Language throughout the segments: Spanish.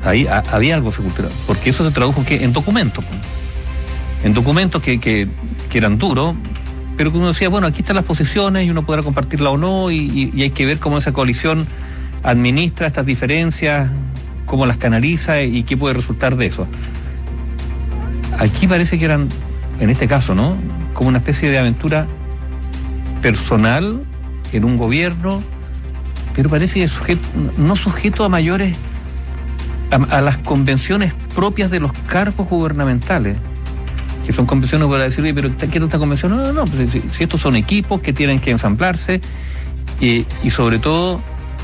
ahí había algo de cultura, porque eso se tradujo en documentos. En documentos que eran duros, pero que uno decía, bueno, aquí están las posiciones y uno podrá compartirla o no, y hay que ver cómo esa coalición administra estas diferencias, cómo las canaliza y qué puede resultar de eso. Aquí parece que eran, en este caso, ¿no?, como una especie de aventura personal en un gobierno, pero parece que no sujeto a mayores, a las convenciones propias de los cargos gubernamentales, que son convenciones para decir, pero ¿qué es esta convención? No, pues si estos son equipos que tienen que ensamblarse, y sobre todo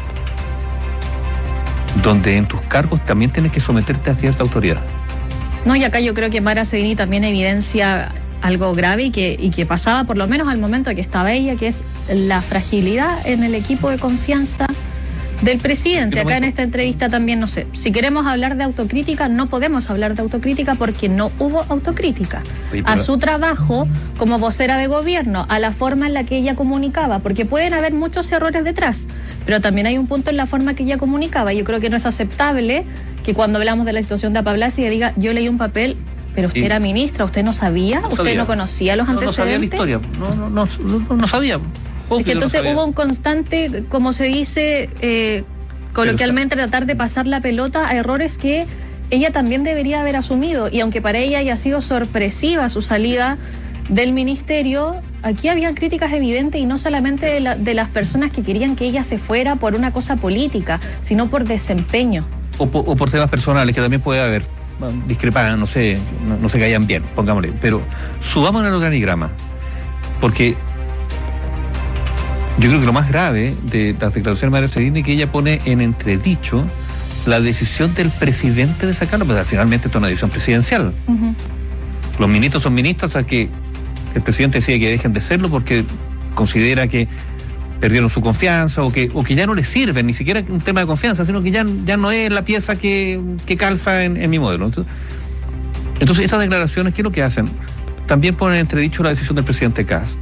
donde en tus cargos también tienes que someterte a cierta autoridad. No, y acá yo creo que Mara Seguini también evidencia algo grave y que pasaba por lo menos al momento de que estaba ella, que es la fragilidad en el equipo de confianza del presidente. Acá en esta entrevista también, no sé, si queremos hablar de autocrítica, no podemos hablar de autocrítica porque no hubo autocrítica. Oye, a su trabajo como vocera de gobierno, a la forma en la que ella comunicaba, porque pueden haber muchos errores detrás, pero también hay un punto en la forma que ella comunicaba. Yo creo que no es aceptable que cuando hablamos de la situación de Apablazi diga, yo leí un papel, pero usted era ministra, usted no sabía, usted no conocía los antecedentes. No sabía la historia, no sabía. Es que entonces hubo un constante, como se dice coloquialmente, tratar de pasar la pelota a errores que ella también debería haber asumido. Y aunque para ella haya sido sorpresiva su salida del ministerio, aquí habían críticas evidentes, y no solamente de las personas que querían que ella se fuera por una cosa política, sino por desempeño. O por temas personales, que también puede haber discrepancias, no se caían bien, pongámosle. Pero subamos el organigrama, porque yo creo que lo más grave de las declaraciones de Mara Seguini es que ella pone en entredicho la decisión del presidente de sacarlo, pero finalmente esto es una decisión presidencial. Uh-huh. Los ministros son ministros hasta que el presidente decide que dejen de serlo porque considera que perdieron su confianza o que ya no les sirven, ni siquiera un tema de confianza, sino que ya no es la pieza que calza en mi modelo. Entonces estas declaraciones, ¿qué es lo que hacen? También ponen en entredicho la decisión del presidente Kast,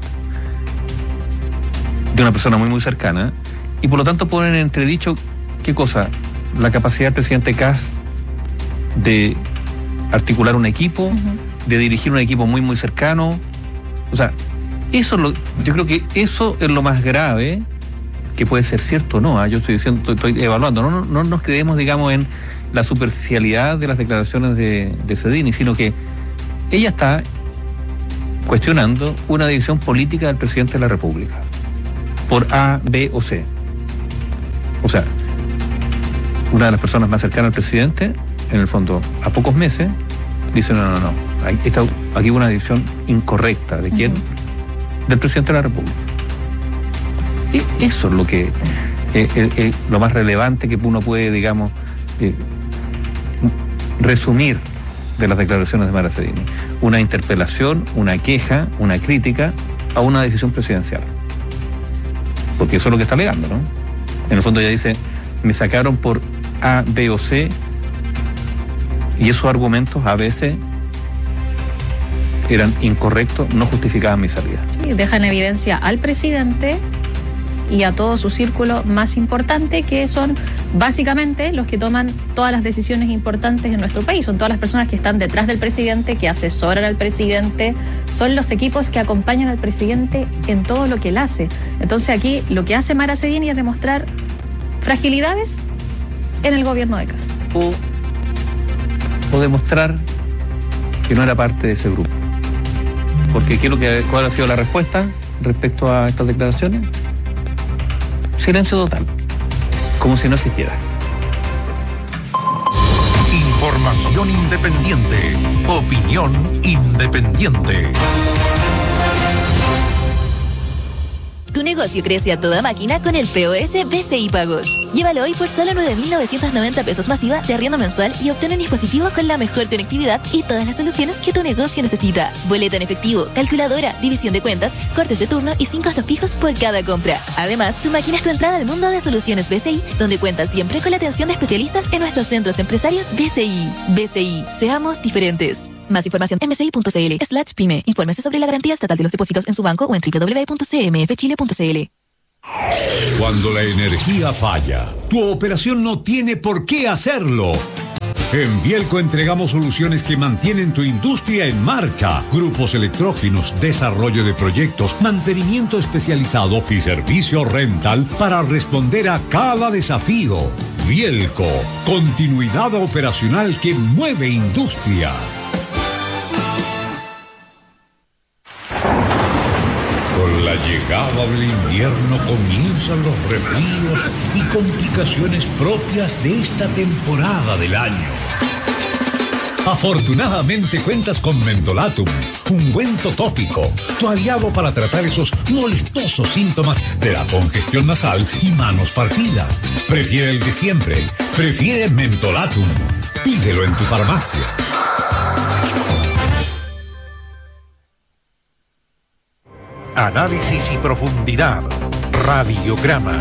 de una persona muy cercana, y por lo tanto ponen en entredicho, ¿qué cosa? La capacidad del presidente Kast de articular un equipo, uh-huh, de dirigir un equipo muy cercano. O sea, yo creo que eso es lo más grave, que puede ser cierto o no. Yo estoy evaluando, no nos quedemos, digamos, en la superficialidad de las declaraciones de Seguini, sino que ella está cuestionando una decisión política del presidente de la República por A, B o C. O sea, una de las personas más cercanas al presidente, en el fondo, a pocos meses, dice no. Aquí hubo una decisión incorrecta. ¿De quién? Uh-huh. Del presidente de la República. Y eso es lo que lo más relevante que uno puede, digamos, resumir de las declaraciones de Mara Seguini. Una interpelación, una queja, una crítica a una decisión presidencial. Porque eso es lo que está alegando, ¿no? En el fondo ella dice, me sacaron por A, B o C, y esos argumentos a veces eran incorrectos, no justificaban mi salida. Sí, deja en evidencia al presidente y a todo su círculo más importante, que son básicamente los que toman todas las decisiones importantes en nuestro país. Son todas las personas que están detrás del presidente, que asesoran al presidente, son los equipos que acompañan al presidente en todo lo que él hace. Entonces aquí lo que hace Mara Seguini es demostrar fragilidades en el gobierno de Kast. O demostrar que no era parte de ese grupo. Porque ¿cuál ha sido la respuesta respecto a estas declaraciones? Silencio total, como si no existiera. Información independiente, opinión independiente. Tu negocio crece a toda máquina con el POS BCI Pagos. Llévalo hoy por solo 9.990 pesos masiva de arriendo mensual y obtén un dispositivo con la mejor conectividad y todas las soluciones que tu negocio necesita. Boleta en efectivo, calculadora, división de cuentas, cortes de turno y sin costos fijos por cada compra. Además, tu máquina es tu entrada al mundo de soluciones BCI, donde cuentas siempre con la atención de especialistas en nuestros centros empresarios BCI. BCI, seamos diferentes. Más información en bci.cl/pyme. Infórmese sobre la garantía estatal de los depósitos en su banco o en www.cmfchile.cl. Cuando la energía falla, tu operación no tiene por qué hacerlo. En Bielco entregamos soluciones que mantienen tu industria en marcha. Grupos electrógenos, desarrollo de proyectos, mantenimiento especializado y servicio rental para responder a cada desafío. Bielco, continuidad operacional que mueve industrias. Con la llegada del invierno comienzan los resfríos y complicaciones propias de esta temporada del año. Afortunadamente cuentas con Mentolatum, ungüento tópico, tu aliado para tratar esos molestosos síntomas de la congestión nasal y manos partidas. Prefiere el de siempre, prefiere Mentolatum. Pídelo en tu farmacia. Análisis y profundidad. Radiograma.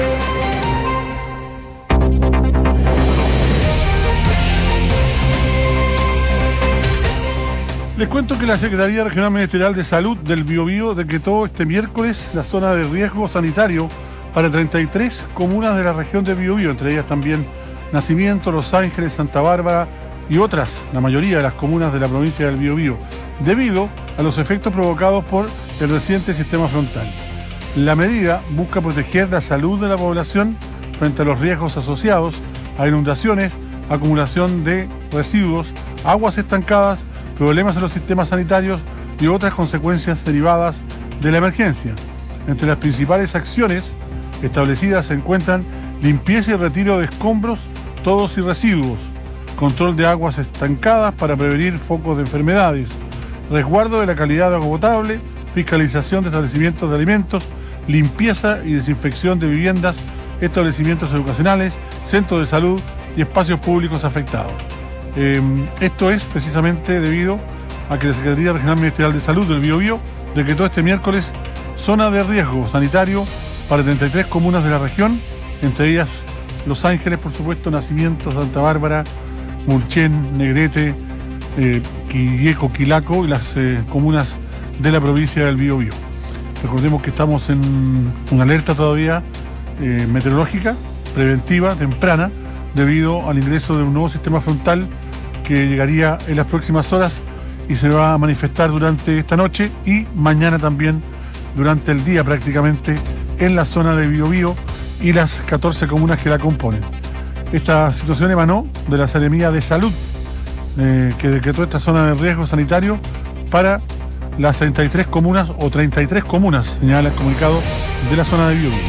Les cuento que la Secretaría Regional Ministerial de Salud del Biobío decretó este miércoles la zona de riesgo sanitario para 33 comunas de la región de Biobío, entre ellas también Nacimiento, Los Ángeles, Santa Bárbara y otras, la mayoría de las comunas de la provincia del Biobío, debido a los efectos provocados por el reciente sistema frontal. La medida busca proteger la salud de la población frente a los riesgos asociados a inundaciones, acumulación de residuos, aguas estancadas, problemas en los sistemas sanitarios y otras consecuencias derivadas de la emergencia. Entre las principales acciones establecidas se encuentran limpieza y retiro de escombros, todos y residuos, control de aguas estancadas para prevenir focos de enfermedades, resguardo de la calidad de agua potable, fiscalización de establecimientos de alimentos, limpieza y desinfección de viviendas, establecimientos educacionales, centros de salud y espacios públicos afectados. Esto es precisamente debido a que la Secretaría Regional Ministerial de Salud del Biobío decretó este miércoles zona de riesgo sanitario para 33 comunas de la región, entre ellas Los Ángeles, por supuesto, Nacimiento, Santa Bárbara, Mulchen, Negrete, Quilleco, Quilaco y las comunas de la provincia del Biobío. Recordemos que estamos en una alerta todavía meteorológica, preventiva, temprana, debido al ingreso de un nuevo sistema frontal que llegaría en las próximas horas y se va a manifestar durante esta noche y mañana también durante el día prácticamente en la zona de Biobío y las 14 comunas que la componen. Esta situación emanó de la Seremía de Salud que decretó esta zona de riesgo sanitario para las 33 comunas o 33 comunas, señala el comunicado de la zona de Biobío.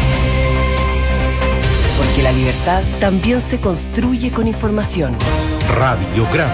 Porque la libertad también se construye con información. Radiograma.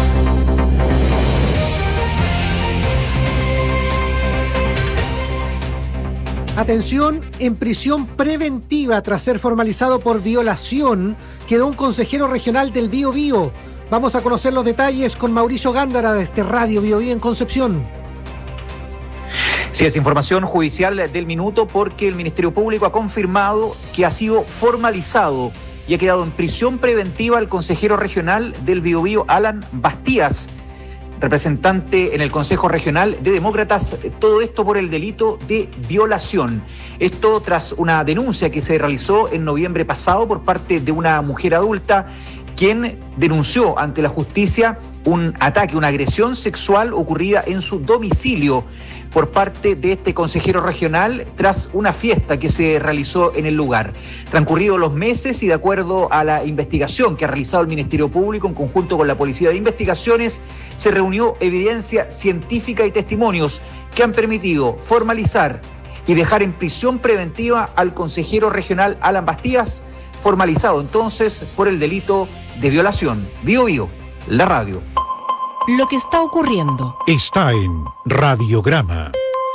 Atención, en prisión preventiva tras ser formalizado por violación, quedó un consejero regional del Biobío. Vamos a conocer los detalles con Mauricio Gándara de Radio Biobío en Concepción. Sí, es información judicial del minuto porque el Ministerio Público ha confirmado que ha sido formalizado y ha quedado en prisión preventiva el consejero regional del Biobío, Alan Bastías, representante en el Consejo Regional de Demócratas, todo esto por el delito de violación. Esto tras una denuncia que se realizó en noviembre pasado por parte de una mujer adulta, quien denunció ante la justicia un ataque, una agresión sexual ocurrida en su domicilio por parte de este consejero regional tras una fiesta que se realizó en el lugar. Transcurridos los meses y de acuerdo a la investigación que ha realizado el Ministerio Público en conjunto con la Policía de Investigaciones, se reunió evidencia científica y testimonios que han permitido formalizar y dejar en prisión preventiva al consejero regional Alan Bastías, formalizado entonces por el delito de violación. Biobío, la radio. Lo que está ocurriendo Está en Radiograma.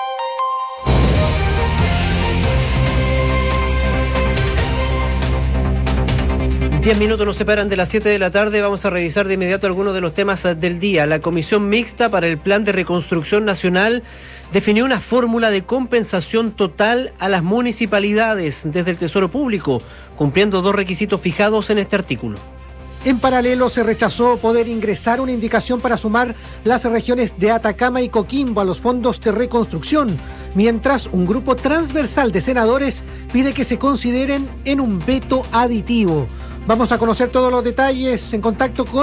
Diez minutos nos separan de las 7 de la tarde. Vamos a revisar de inmediato algunos de los temas del día. La Comisión Mixta para el Plan de Reconstrucción Nacional definió una fórmula de compensación total a las municipalidades desde el Tesoro Público, cumpliendo dos requisitos fijados en este artículo. En paralelo, se rechazó poder ingresar una indicación para sumar las regiones de Atacama y Coquimbo a los fondos de reconstrucción, mientras un grupo transversal de senadores pide que se consideren en un veto aditivo. Vamos a conocer todos los detalles en contacto con